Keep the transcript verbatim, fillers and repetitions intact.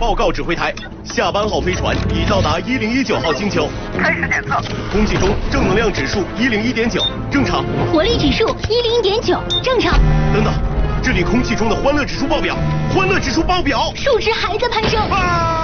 报告指挥台，下班号飞船已到达一零一九号星球， 开始检测。 空气中正能量指数一零一点九，正常。 活力指数一零一点九，正常。 等等，这里空气中的欢乐指数爆表，欢乐指数爆表， 数值还在攀升。 啊！